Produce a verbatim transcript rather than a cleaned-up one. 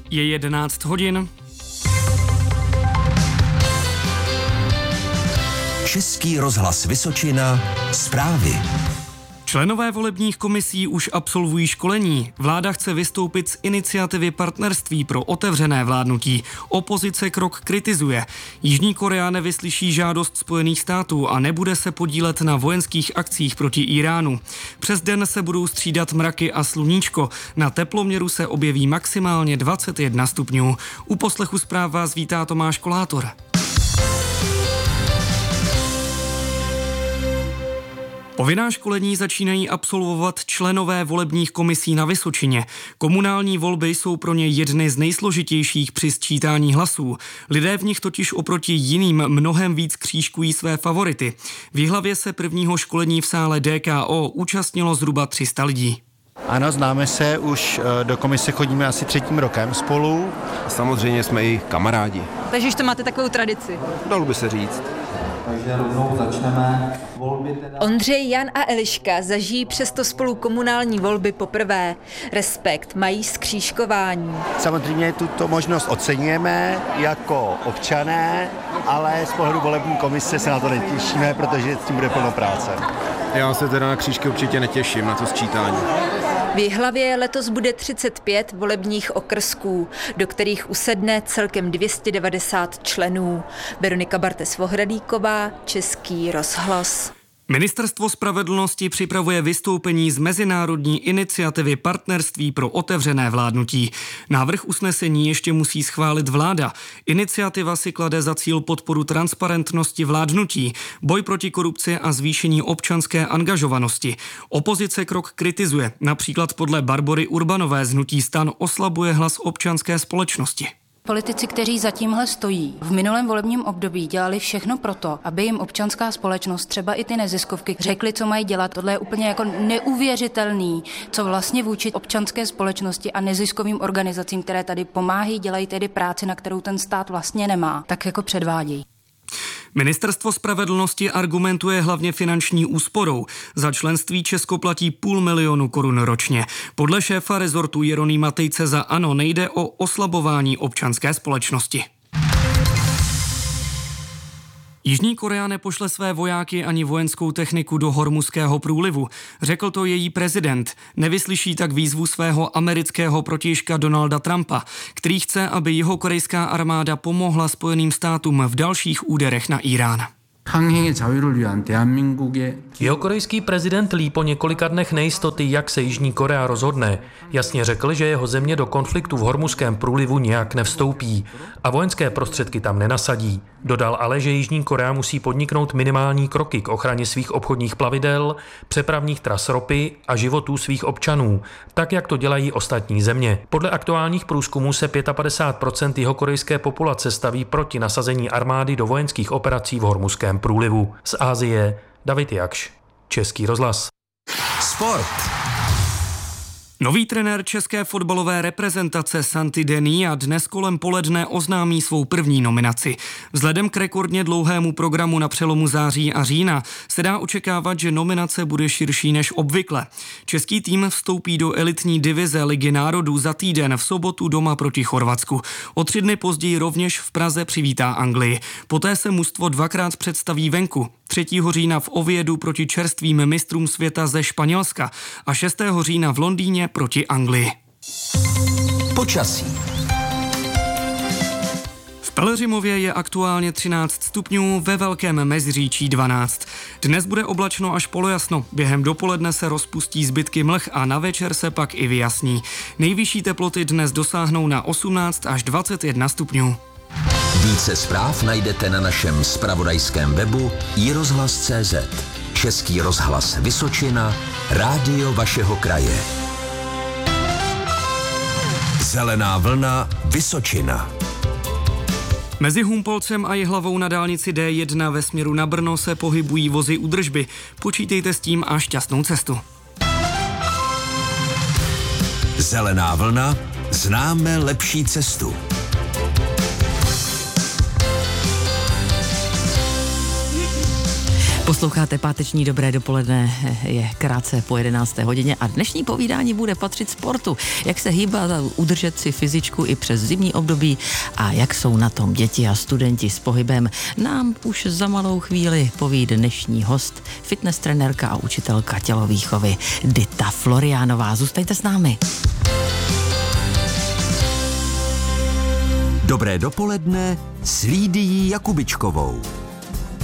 Je jedenáct hodin. Český rozhlas Vysočina, zprávy. Členové volebních komisí už absolvují školení. Vláda chce vystoupit z iniciativy partnerství pro otevřené vládnutí. Opozice krok kritizuje. Jižní Korea nevyslyší žádost Spojených států a nebude se podílet na vojenských akcích proti Íránu. Přes den se budou střídat mraky a sluníčko. Na teploměru se objeví maximálně dvacet jedna stupňů. U poslechu zpráv vás vítá Tomáš Kolátor. Povinná školení začínají absolvovat členové volebních komisí na Vysočině. Komunální volby jsou pro ně jedny z nejsložitějších při sčítání hlasů. Lidé v nich totiž oproti jiným mnohem víc křížkují své favority. V Jihlavě se prvního školení v sále D K O účastnilo zhruba tři sta lidí. Ano, známe se, už do komise chodíme asi třetím rokem spolu. Samozřejmě jsme i kamarádi. Takže už to máte takovou tradici. Dalo by se říct. Takže rovnou začneme. Volby teda... Ondřej, Jan a Eliška zažijí přesto spolu komunální volby poprvé. Respekt mají z křížkování. Samozřejmě tuto možnost oceňujeme jako občané, ale z pohledu volební komise se na to netěšíme, protože s tím bude plno práce. Já se teda na křížky určitě netěším, na to sčítání. V Jihlavě letos bude třicet pět volebních okrsků, do kterých usedne celkem dvě stě devadesát členů. Veronika Bartes-Vohradíková, Český rozhlas. Ministerstvo spravedlnosti připravuje vystoupení z mezinárodní iniciativy partnerství pro otevřené vládnutí. Návrh usnesení ještě musí schválit vláda. Iniciativa si klade za cíl podporu transparentnosti vládnutí, boj proti korupci a zvýšení občanské angažovanosti. Opozice krok kritizuje. Například podle Barbory Urbanové z hnutí STAN oslabuje hlas občanské společnosti. Politici, kteří za tímhle stojí, v minulém volebním období dělali všechno proto, aby jim občanská společnost, třeba i ty neziskovky, řekli, co mají dělat. Tohle je úplně jako neuvěřitelný, co vlastně vůči občanské společnosti a neziskovým organizacím, které tady pomáhají, dělají tedy práci, na kterou ten stát vlastně nemá, tak jako předvádějí. Ministerstvo spravedlnosti argumentuje hlavně finanční úsporou. Za členství Česko platí půl milionu korun ročně. Podle šéfa rezortu Jeronýma Tejce za ANO nejde o oslabování občanské společnosti. Jižní Korea nepošle své vojáky ani vojenskou techniku do Hormuzského průlivu. Řekl to její prezident. Nevyslyší tak výzvu svého amerického protějška Donalda Trumpa, který chce, aby jihokorejská armáda pomohla Spojeným státům v dalších úderech na Írán. Jihokorejský prezident Lee po několika dnech nejistoty, jak se Jižní Korea rozhodne, jasně řekl, že jeho země do konfliktu v Hormuzském průlivu nějak nevstoupí a vojenské prostředky tam nenasadí. Dodal ale, že Jižní Korea musí podniknout minimální kroky k ochraně svých obchodních plavidel, přepravních tras ropy a životů svých občanů, tak jak to dělají ostatní země. Podle aktuálních průzkumů se padesát pět procent jihokorejské populace staví proti nasazení armády do vojenských operací v Hormuzském průlivu. Z Asie David Jakš, Český rozhlas. Sport. Nový trenér české fotbalové reprezentace Santi Denia dnes kolem poledne oznámí svou první nominaci. Vzhledem k rekordně dlouhému programu na přelomu září a října se dá očekávat, že nominace bude širší než obvykle. Český tým vstoupí do elitní divize Ligy národů za týden v sobotu doma proti Chorvatsku. O tři dny později rovněž v Praze přivítá Anglii. Poté se mužstvo dvakrát představí venku. třetího října v Oviedu proti čerstvým mistrům světa ze Španělska a šestého října v Londýně proti Anglii. Počasí. V Pelhřimově je aktuálně třináct stupňů, ve Velkém Meziříčí dvanáct. Dnes bude oblačno až polojasno, během dopoledne se rozpustí zbytky mlh a na večer se pak i vyjasní. Nejvyšší teploty dnes dosáhnou na osmnáct až dvacet jedna stupňů. Více zpráv najdete na našem zpravodajském webu i rozhlas tečka cé zet. Český rozhlas Vysočina, rádio vašeho kraje. Zelená vlna Vysočina. Mezi Humpolcem a Jihlavou na dálnici D jedna ve směru na Brno se pohybují vozy údržby. Počítejte s tím a šťastnou cestu. Zelená vlna, známe lepší cestu. Posloucháte páteční Dobré dopoledne, je krátce po jedenácté hodině a dnešní povídání bude patřit sportu. Jak se hýbat a udržet si fyzičku i přes zimní období a jak jsou na tom děti a studenti s pohybem, nám už za malou chvíli poví dnešní host, fitness trenérka a učitelka tělovýchovy Dita Floriánová. Zůstaňte s námi. Dobré dopoledne s Lídií Jakubičkovou.